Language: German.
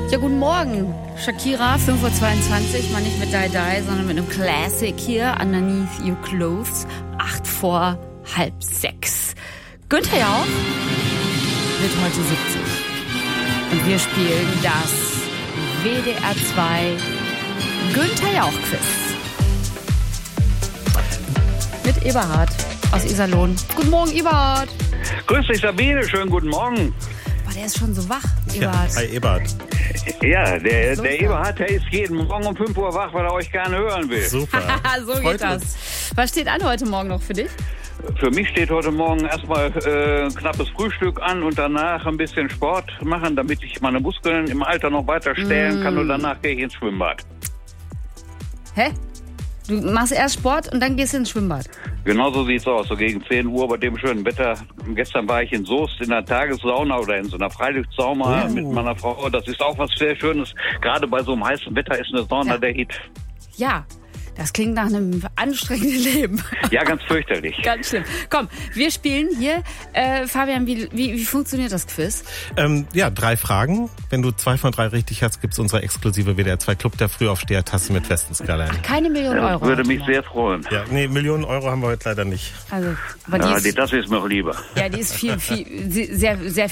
Ja, guten Morgen. Shakira, 5:22 Uhr, mal nicht mit Die Die, sondern mit einem Classic hier, Underneath Your Clothes, 5:05. Günther Jauch wird heute 70. Und wir spielen das WDR 2 Günther Jauch Quiz. Mit Eberhard aus Iserlohn. Guten Morgen, Eberhard. Grüß dich, Sabine. Schönen guten Morgen. Boah, der ist schon so wach, Eberhard. Ja, hi, Eberhard. Ja, der Eberhard, der ist jeden Morgen um 5 Uhr wach, weil er euch gerne hören will. Super. So Freut geht das. uns. Was steht an heute Morgen noch für dich? Für mich steht heute Morgen erstmal ein knappes Frühstück an und danach ein bisschen Sport machen, damit ich meine Muskeln im Alter noch weiter stellen kann und danach gehe ich ins Schwimmbad. Hä? Du machst erst Sport und dann gehst du ins Schwimmbad? Genau so sieht's aus, so gegen 10 Uhr bei dem schönen Wetter. Gestern war ich in Soest in der Tagessauna oder in so einer Freiluftsauna mit meiner Frau. Das ist auch was sehr Schönes. Gerade bei so einem heißen Wetter ist eine Sauna der Hit. Ja, das klingt nach einem anstrengenden Leben. Ja, ganz fürchterlich. Ganz schlimm. Komm, wir spielen hier. Fabian, wie funktioniert das Quiz? 3 Fragen. Wenn du 2 von 3 richtig hast, gibt's unsere exklusive WDR 2 Club der Frühaufsteher-Tasse mit Westenskyline. Keine Million Das Euro. würde mich sehr freuen. Ja, nee, Millionen Euro haben wir heute leider nicht. Also, aber Die Tasse ist mir auch lieber. ja, die ist viel, sehr, sehr